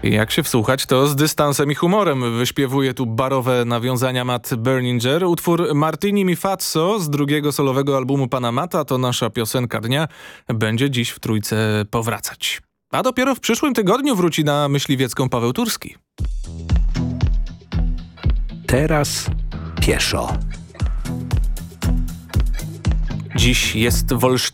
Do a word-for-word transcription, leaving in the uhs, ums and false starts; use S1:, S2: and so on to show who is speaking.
S1: Jak się wsłuchać, to z dystansem i humorem wyśpiewuje tu barowe nawiązania Matt Berninger. Utwór Martini mi Fazzo z drugiego solowego albumu Pana Matta, to nasza piosenka dnia, będzie dziś w Trójce powracać. A dopiero w przyszłym tygodniu wróci na Myśliwiecką Paweł Turski.
S2: Teraz pieszo.
S1: Dziś jest Wolsztynek.